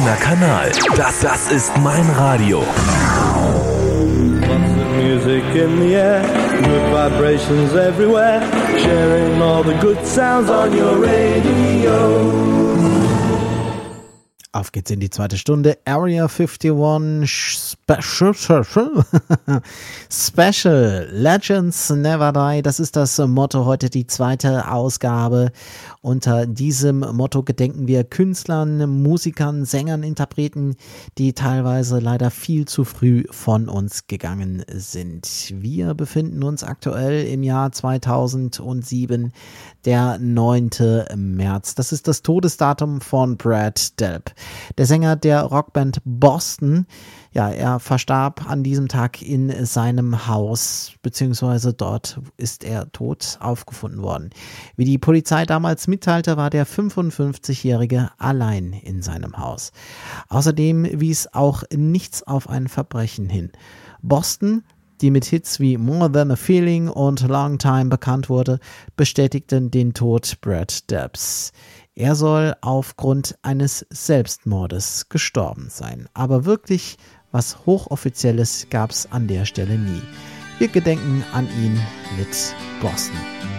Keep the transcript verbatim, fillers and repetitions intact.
eigener Kanal. Das, das ist mein Radio. Music in the air, good vibrations everywhere, sharing all the good sounds on your radio. Auf geht's in die zweite Stunde. Area einundfünfzig Special. Special. Legends Never Die. Das ist das Motto heute, die zweite Ausgabe. Unter diesem Motto gedenken wir Künstlern, Musikern, Sängern, Interpreten, die teilweise leider viel zu früh von uns gegangen sind. Wir befinden uns aktuell im Jahr zweitausendsieben, der neunte März. Das ist das Todesdatum von Brad Delp. Der Sänger der Rockband Boston, ja, er verstarb an diesem Tag in seinem Haus, beziehungsweise dort ist er tot aufgefunden worden. Wie die Polizei damals mitteilte, war der fünfundfünfzigjährige allein in seinem Haus. Außerdem wies auch nichts auf ein Verbrechen hin. Boston, die mit Hits wie More Than a Feeling und Long Time bekannt wurde, bestätigten den Tod Brad Delps. Er soll aufgrund eines Selbstmordes gestorben sein. Aber wirklich was Hochoffizielles gab es an der Stelle nie. Wir gedenken an ihn mit Boston.